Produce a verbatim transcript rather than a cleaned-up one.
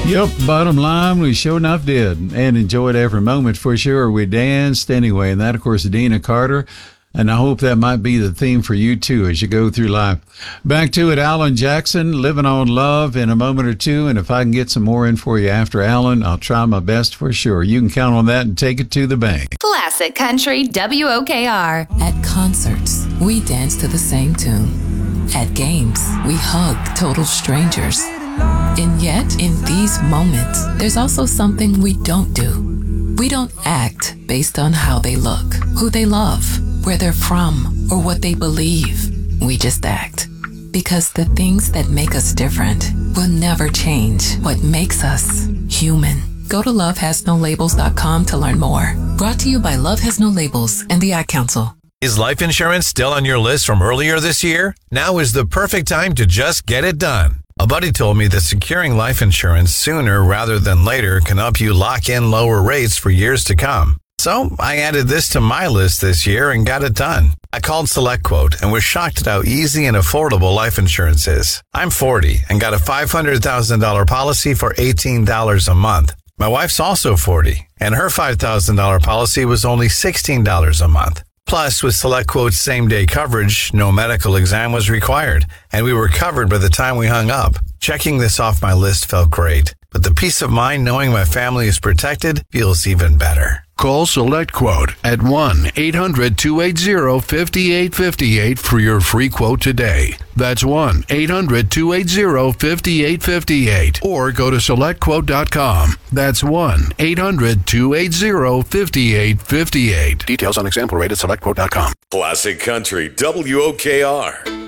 Yep, bottom line, we sure enough did, and enjoyed every moment for sure. We danced anyway, and that, of course, Dina Carter, and I hope that might be the theme for you, too, as you go through life. Back to it, Alan Jackson, Living on Love in a moment or two, and if I can get some more in for you after Alan, I'll try my best for sure. You can count on that and take it to the bank. Classic Country W O K R. At concerts, we dance to the same tune. At games, we hug total strangers. And yet, in these moments, there's also something we don't do. We don't act based on how they look, who they love, where they're from, or what they believe. We just act. Because the things that make us different will never change what makes us human. Go to love has no labels dot com to learn more. Brought to you by Love Has No Labels and the Ad Council. Is life insurance still on your list from earlier this year? Now is the perfect time to just get it done. A buddy told me that securing life insurance sooner rather than later can help you lock in lower rates for years to come. So I added this to my list this year and got it done. I called SelectQuote and was shocked at how easy and affordable life insurance is. I'm forty and got a five hundred thousand dollars policy for eighteen dollars a month. My wife's also forty, and her five thousand dollars policy was only sixteen dollars a month. Plus, with SelectQuote's same-day coverage, no medical exam was required, and we were covered by the time we hung up. Checking this off my list felt great, but the peace of mind knowing my family is protected feels even better. Call SelectQuote at one eight hundred two eight zero five eight five eight for your free quote today. That's one eight hundred two eight zero five eight five eight. Or go to select quote dot com. That's one eight hundred two eight zero five eight five eight. Details on example rate at select quote dot com. Classic Country W O K R.